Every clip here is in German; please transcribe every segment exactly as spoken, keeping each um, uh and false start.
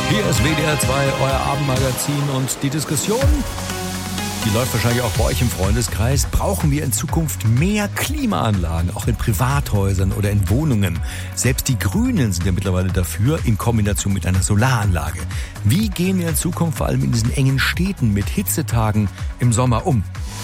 Hier ist W D R zwei, euer Abendmagazin, und die Diskussion, die läuft wahrscheinlich auch bei euch im Freundeskreis. Brauchen wir in Zukunft mehr Klimaanlagen, auch in Privathäusern oder in Wohnungen? Selbst die Grünen sind ja mittlerweile dafür, in Kombination mit einer Solaranlage. Wie gehen wir in Zukunft vor allem in diesen engen Städten mit Hitzetagen im Sommer um?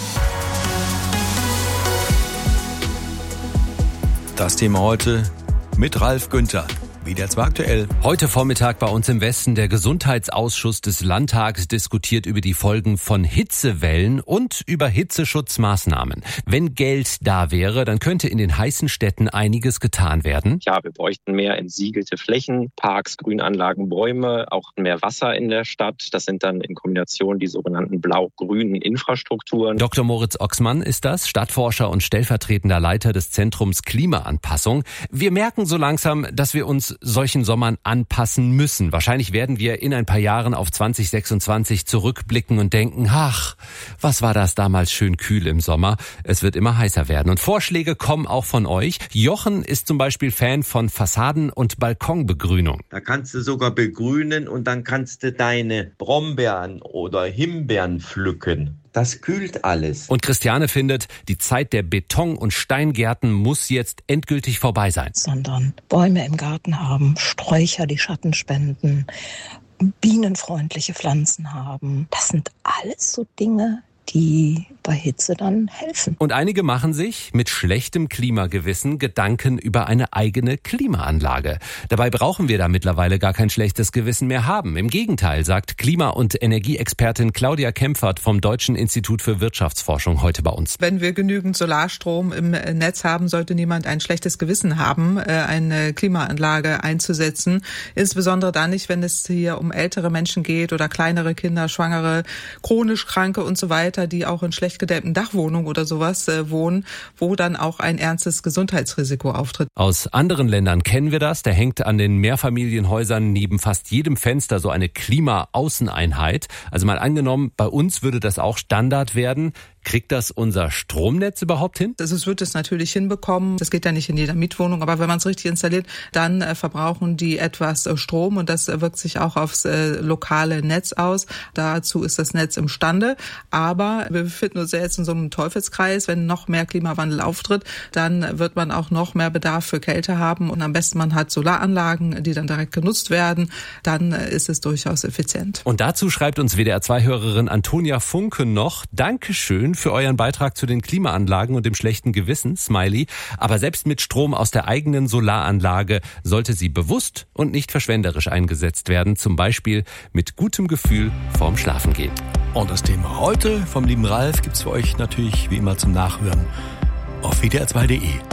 Das Thema heute mit Ralf Günther. W D R zwei aktuell. Heute Vormittag bei uns im Westen. Der Gesundheitsausschuss des Landtags diskutiert über die Folgen von Hitzewellen und über Hitzeschutzmaßnahmen. Wenn Geld da wäre, dann könnte in den heißen Städten einiges getan werden. Ja, wir bräuchten mehr entsiegelte Flächen, Parks, Grünanlagen, Bäume, auch mehr Wasser in der Stadt. Das sind dann in Kombination die sogenannten blau-grünen Infrastrukturen. Doktor Moritz Oxmann ist das, Stadtforscher und stellvertretender Leiter des Zentrums Klimaanpassung. Wir merken so langsam, dass wir uns solchen Sommern anpassen müssen. Wahrscheinlich werden wir in ein paar Jahren auf zwanzig sechsundzwanzig zurückblicken und denken, ach, was war das damals schön kühl im Sommer. Es wird immer heißer werden. Und Vorschläge kommen auch von euch. Jochen ist zum Beispiel Fan von Fassaden- und Balkonbegrünung. Da kannst du sogar begrünen und dann kannst du deine Brombeeren oder Himbeeren pflücken. Das kühlt alles. Und Christiane findet, die Zeit der Beton- und Steingärten muss jetzt endgültig vorbei sein. Sondern Bäume im Garten haben, Sträucher, die Schatten spenden, bienenfreundliche Pflanzen haben. Das sind alles so Dinge, die bei Hitze dann helfen. Und einige machen sich mit schlechtem Klimagewissen Gedanken über eine eigene Klimaanlage. Dabei brauchen wir da mittlerweile gar kein schlechtes Gewissen mehr haben. Im Gegenteil, sagt Klima- und Energieexpertin Claudia Kempfert vom Deutschen Institut für Wirtschaftsforschung heute bei uns. Wenn wir genügend Solarstrom im Netz haben, sollte niemand ein schlechtes Gewissen haben, eine Klimaanlage einzusetzen. Insbesondere dann nicht, wenn es hier um ältere Menschen geht oder kleinere Kinder, Schwangere, chronisch Kranke und so weiter, die auch in schlecht gedämmten Dachwohnungen oder sowas äh, wohnen, wo dann auch ein ernstes Gesundheitsrisiko auftritt. Aus anderen Ländern kennen wir das. Da hängt an den Mehrfamilienhäusern neben fast jedem Fenster so eine Klima-Außeneinheit. Also mal angenommen, bei uns würde das auch Standard werden. Kriegt das unser Stromnetz überhaupt hin? Also es wird es natürlich hinbekommen. Das geht ja nicht in jeder Mietwohnung, aber wenn man es richtig installiert, dann äh, verbrauchen die etwas äh, Strom und das äh, wirkt sich auch aufs äh, lokale Netz aus. Dazu ist das Netz imstande. Aber wir befinden uns ja jetzt in so einem Teufelskreis. Wenn noch mehr Klimawandel auftritt, dann wird man auch noch mehr Bedarf für Kälte haben und am besten man hat Solaranlagen, die dann direkt genutzt werden. Dann äh, ist es durchaus effizient. Und dazu schreibt uns W D R zwei Hörerin Antonia Funke noch: Dankeschön für euren Beitrag zu den Klimaanlagen und dem schlechten Gewissen, Smiley. Aber selbst mit Strom aus der eigenen Solaranlage sollte sie bewusst und nicht verschwenderisch eingesetzt werden. Zum Beispiel mit gutem Gefühl vorm Schlafengehen. Und das Thema heute vom lieben Ralf gibt's für euch natürlich wie immer zum Nachhören auf W D R zwei Punkt de.